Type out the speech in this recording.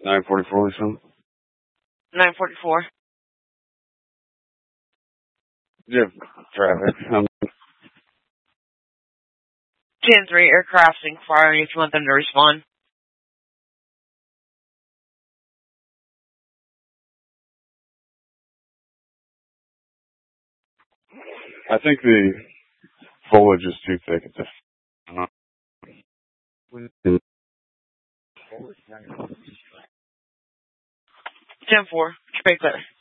944 or something? 944. Yeah, traffic. 10-3 aircraft inquiring if you want them to respond. I think the foliage is too thick. It's 10-4. Straight clear.